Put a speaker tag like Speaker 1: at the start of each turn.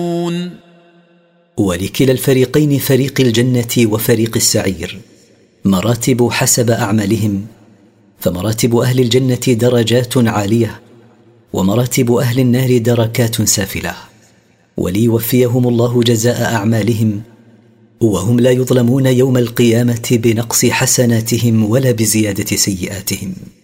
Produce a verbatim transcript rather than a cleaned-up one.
Speaker 1: ولكلا الفريقين، فريق الجنة وفريق السعير، مراتب حسب أعمالهم، فمراتب أهل الجنة درجات عالية، ومراتب أهل النار دركات سافلة، وليوفيهم الله جزاء أعمالهم، وهم لا يظلمون يوم القيامة بنقص حسناتهم ولا بزيادة سيئاتهم.